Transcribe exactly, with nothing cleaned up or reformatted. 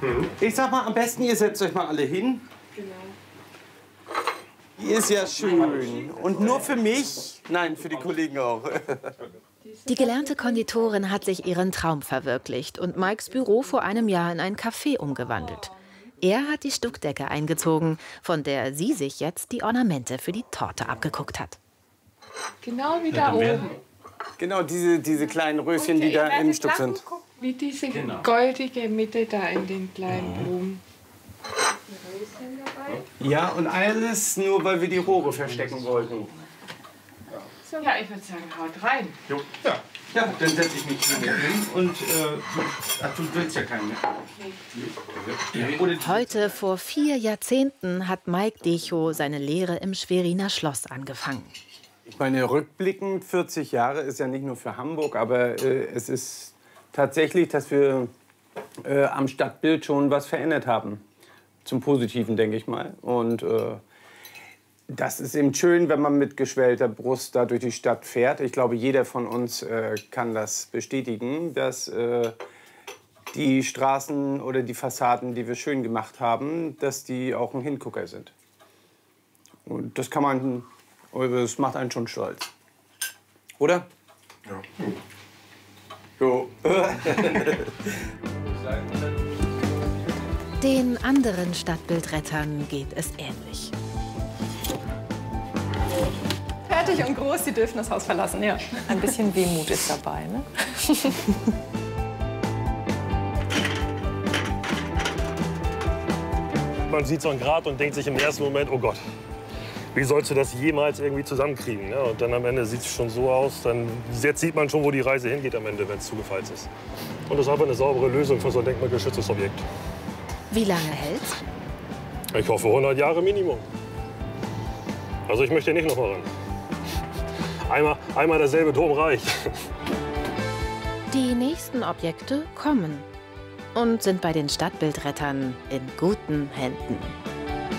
Ich sag mal, am besten, ihr setzt euch mal alle hin. Genau. Hier ist ja schön. Und nur für mich? Nein, für die Kollegen auch. Die gelernte Konditorin hat sich ihren Traum verwirklicht und Mikes Büro vor einem Jahr in ein Café umgewandelt. Er hat die Stuckdecke eingezogen, von der sie sich jetzt die Ornamente für die Torte abgeguckt hat. Genau wie da oben. Genau, diese, diese kleinen Röschen, die da im Stuck sind. Wie diese goldige Mitte da in den kleinen Blumen. Ja, und alles nur, weil wir die Rohre verstecken wollten. Ja, ich würde sagen, haut rein. Jo. Ja. Ja, dann setze ich mich hier hin und äh, ach, du willst ja keinen mehr. Heute vor vier Jahrzehnten hat Mike Dechow seine Lehre im Schweriner Schloss angefangen. Ich meine, rückblickend vierzig Jahre ist ja nicht nur für Hamburg, aber äh, es ist tatsächlich, dass wir äh, am Stadtbild schon was verändert haben. Zum Positiven, denke ich mal. Und äh, das ist eben schön, wenn man mit geschwellter Brust da durch die Stadt fährt. Ich glaube, jeder von uns äh, kann das bestätigen, dass äh, die Straßen oder die Fassaden, die wir schön gemacht haben, dass die auch ein Hingucker sind. Und das kann man, das macht einen schon stolz. Oder? Ja. Jo. Den anderen Stadtbildrettern geht es ähnlich. Fertig und groß, Sie dürfen das Haus verlassen, ja. Ein bisschen Wehmut ist dabei, ne? Man sieht so einen Grat und denkt sich im ersten Moment, oh Gott, wie sollst du das jemals irgendwie zusammenkriegen? Ne? Und dann am Ende sieht es schon so aus, dann jetzt sieht man schon, wo die Reise hingeht am Ende, wenn es zugefallen ist. Und das ist einfach eine saubere Lösung für so ein denkmalgeschütztes Objekt. Wie lange hält's? Ich hoffe hundert Jahre Minimum. Also ich möchte nicht noch mal ran. Einmal, einmal derselbe Turm reicht. Die nächsten Objekte kommen und sind bei den Stadtbildrettern in guten Händen.